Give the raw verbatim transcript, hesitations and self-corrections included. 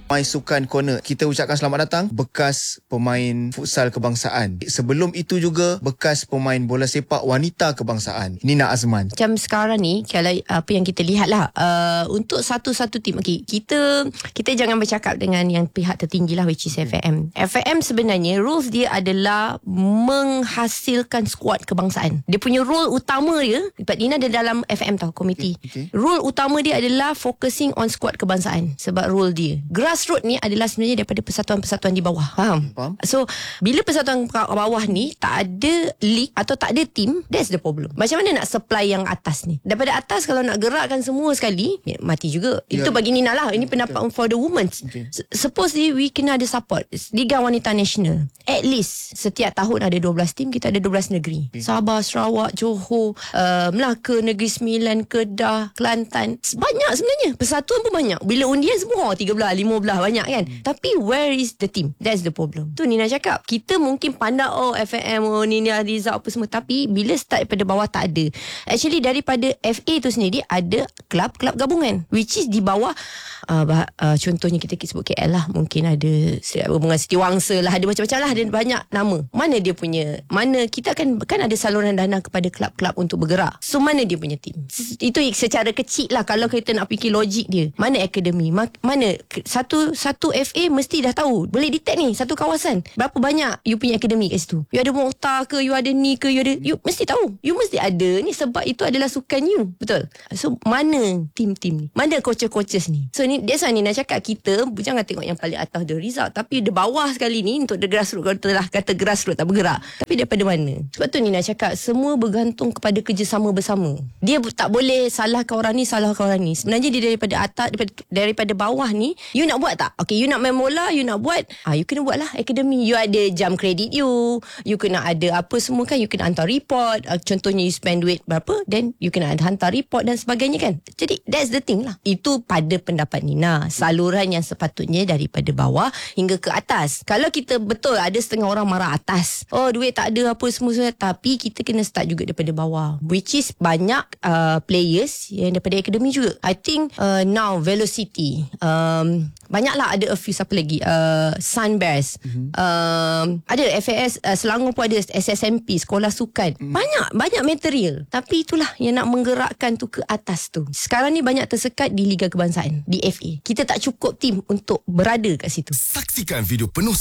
My Sukan Corner, kita ucapkan selamat datang bekas pemain futsal kebangsaan. Sebelum itu juga bekas pemain bola sepak wanita kebangsaan, Nina Azman. Macam sekarang ni, kalau apa yang kita lihat lah, uh, untuk satu-satu tim, okay, kita kita jangan bercakap dengan yang pihak tertinggi lah, which is F M. F M sebenarnya rules dia adalah menghasilkan skuad kebangsaan. Dia punya role utama dia, sebab Nina ada dalam F M tau, komiti. Okay. Role utama dia adalah focusing on skuad kebangsaan. Sebab role dia grassroots ni adalah sebenarnya daripada persatuan-persatuan di bawah. Faham? Faham. So bila persatuan bawah ni tak ada league atau tak ada team, that's the problem. Macam mana nak supply yang atas ni? Daripada atas kalau nak gerakkan semua sekali, ya, mati juga. Yeah. Itu bagi Nina lah. Ini pendapat okay. for the women. Okay. Supposedly we kena ada support. Liga Wanita Nasional, at least setiap tahun ada dua belas tim. Kita ada dua belas negeri. Okay. Sabah, Sarawak, Johor, uh, Melaka, Negeri Sembilan, Kedah, Kelantan. Banyak sebenarnya. Persatuan pun banyak. Bila undian semua tiga belas, lima belas banyak kan. Hmm. Tapi where is the team? That's the problem. Tu Nina cakap. Kita mungkin pandang oh F M, oh Nina Rizal apa semua. Tapi bila start daripada bawah tak ada. Actually daripada F A tu sendiri ada kelab-kelab gabungan. Which is di bawah uh, bah, uh, contohnya kita sebut K L lah. Mungkin ada hubungan Setiawangsa lah. Ada macam-macam lah. Ada banyak nama. Mana dia punya, mana kita kan kan ada saluran dana kepada kelab-kelab untuk bergerak. So mana dia punya team? Itu secara kecil lah. Kalau kita nak fikir logik dia. Mana akademi? Mana satu satu F A mesti dah tahu. Boleh detect ni satu kawasan berapa banyak you punya akademi kat situ. You ada Mokta ke, you ada ni ke, you ada, you mesti tahu. You mesti ada ni sebab itu adalah sukan you. Betul? So mana tim-tim ni? Mana coaches-coaches ni? So ni that's why Nina cakap kita jangan tengok yang paling atas the result, tapi the bawah sekali ni untuk the grassroots. Kalau telah kata grassroots tak bergerak, tapi daripada mana? Sebab tu Nina cakap semua bergantung kepada kerjasama bersama. Dia tak boleh salahkan orang ni, salahkan orang ni. Sebenarnya dia daripada atas, daripada, daripada bawah ni, you nak buat tak? Okay, you nak main bola, you nak buat, ah, you kena buat lah akademi. You ada jam kredit you, you kena ada apa semua kan, you kena hantar report. Uh, contohnya you spend duit berapa, then you kena hantar report dan sebagainya kan. Jadi that's the thing lah. Itu pada pendapat Nina, saluran yang sepatutnya daripada bawah hingga ke atas. Kalau kita betul ada setengah orang marah atas, oh duit tak ada apa semua-semua, tapi kita kena start juga daripada bawah, which is banyak uh, players yang daripada akademi juga. I think uh, now Velocity, um, banyaklah, ada a few, siapa lagi, uh, Sunbears, mm-hmm. um, ada F A S, uh, Selangor pun ada S S M P, Sekolah Sukan, mm. banyak banyak material. Tapi itulah yang nak menggerakkan tu ke atas tu. Sekarang ni banyak tersekat di Liga Kebangsaan, di F A. Kita tak cukup tim untuk berada kat situ. Saksikan video penuh